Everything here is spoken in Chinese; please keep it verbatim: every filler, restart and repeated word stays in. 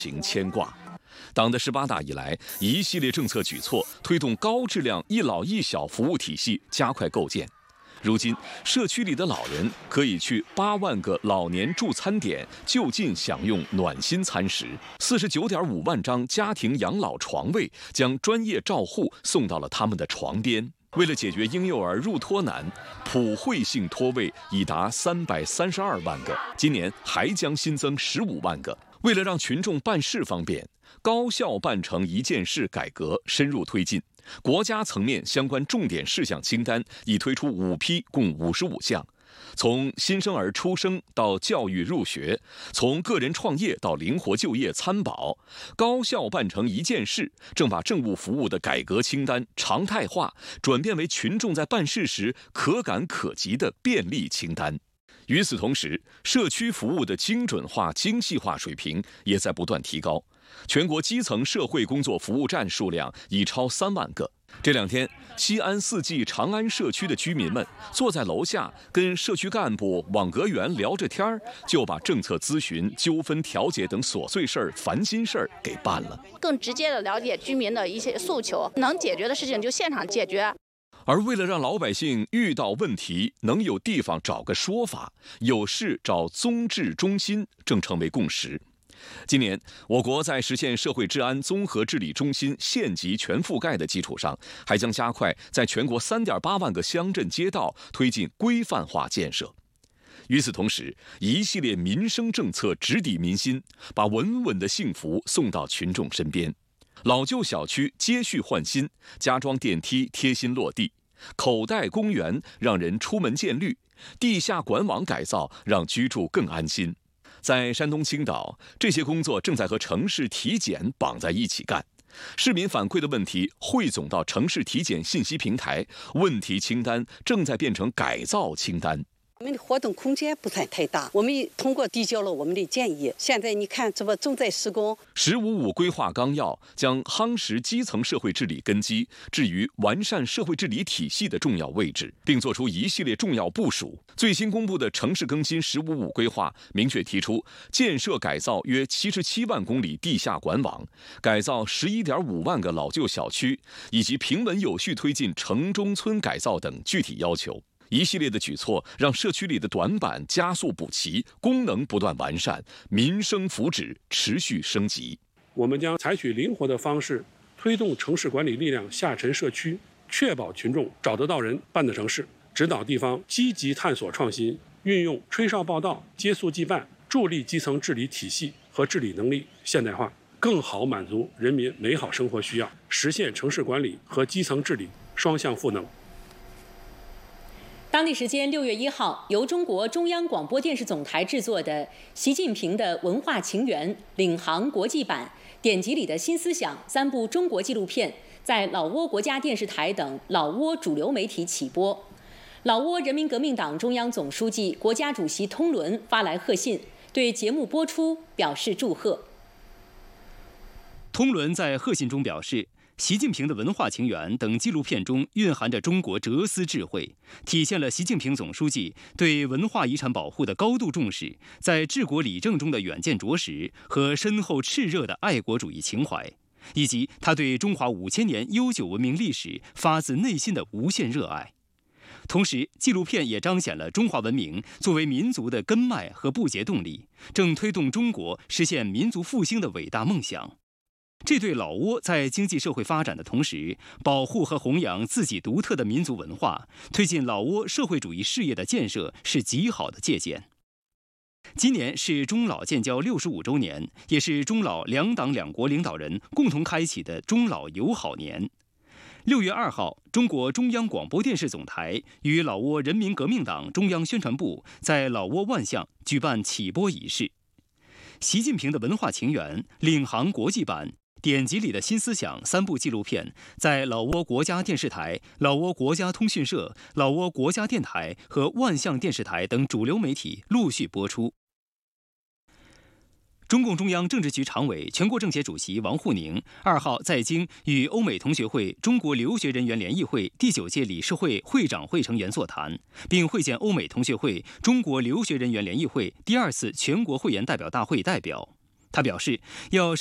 行牵挂。党的十八大以来，一系列政策举措推动高质量一老一小服务体系加快构建。如今，社区里的老人可以去八万个老年助餐点就近享用暖心餐食，四十九点五万张家庭养老床位将专业照护送到了他们的床边。为了解决婴幼儿入托难，普惠性托位已达三百三十二万个，今年还将新增十五万个。为了让群众办事方便，高效办成一件事改革深入推进。国家层面相关重点事项清单已推出五批，共五十五项。从新生儿出生到教育入学，从个人创业到灵活就业参保，高效办成一件事正把政务服务的改革清单常态化，转变为群众在办事时可感可及的便利清单。与此同时，社区服务的精准化、精细化水平也在不断提高。全国基层社会工作服务站数量已超三万个。这两天，西安四季长安社区的居民们坐在楼下，跟社区干部、网格员聊着天儿，就把政策咨询、纠纷调解等琐碎事儿、烦心事儿给办了。 更直接的了解居民的一些诉求，能解决的事情就现场解决。 而为了让老百姓遇到问题能有地方找个说法，有事找综治中心，正成为共识。今年，我国在实现社会治安综合治理中心县级全覆盖的基础上，还将加快在全国 三点八万个乡镇街道推进规范化建设。与此同时，一系列民生政策直抵民心，把稳稳的幸福送到群众身边。老旧小区接续换新，加装电梯贴心落地；口袋公园让人出门见绿；地下管网改造让居住更安心。在山东青岛，这些工作正在和城市体检绑在一起干。市民反馈的问题汇总到城市体检信息平台，问题清单正在变成改造清单。 我们的活动空间不算太大，我们通过递交了我们的建议。现在你看，这不正在施工。 十五五规划纲要将夯实基层社会治理根基置于完善社会治理体系的重要位置，并作出一系列重要部署。最新公布的城市更新十五五规划明确提出，建设改造约七十七万公里地下管网，改造十一点五万个老旧小区，以及平稳有序推进城中村改造等具体要求。一系列的举措让社区里的短板加速补齐，功能不断完善，民生福祉持续升级。 我们将采取灵活的方式，推动城市管理力量下沉社区，确保群众找得到人、办得成事，指导地方积极探索创新，运用吹哨报到、接速即办，助力基层治理体系和治理能力现代化，更好满足人民美好生活需要，实现城市管理和基层治理双向赋能。 当地时间六月一号，由中国中央广播电视总台制作的《习近平的文化情缘》领航国际版、典籍里的新思想三部中国纪录片在老挝国家电视台等老挝主流媒体起播。老挝人民革命党中央总书记、国家主席通伦发来贺信，对节目播出表示祝贺。 通伦在贺信中表示，习近平的文化情缘等纪录片中蕴含着中国哲思智慧，体现了习近平总书记对文化遗产保护的高度重视，在治国理政中的远见卓识和深厚炽热的爱国主义情怀，以及他对中华五千年悠久文明历史发自内心的无限热爱。同时，纪录片也彰显了中华文明作为民族的根脉和不竭动力，正推动中国实现民族复兴的伟大梦想。这对老挝在经济社会发展的同时，保护和弘扬自己独特的民族文化，推进老挝社会主义事业的建设是极好的借鉴。今年是中老建交六十五周年，也是中老两党两国领导人共同开启的中老友好年。六月二号，中国中央广播电视总台与老挝人民革命党中央宣传部在老挝万象举办启播仪式。习近平的文化情缘领航国际版、典籍里的新思想三部纪录片在老挝国家电视台、老挝国家通讯社、老挝国家电台和万象电视台等主流媒体陆续播出。中共中央政治局常委、全国政协主席王沪宁二号在京与欧美同学会中国留学人员联谊会第九届理事会会长会成员座谈，并会见欧美同学会中国留学人员联谊会第二次全国会员代表大会代表。 他表示，要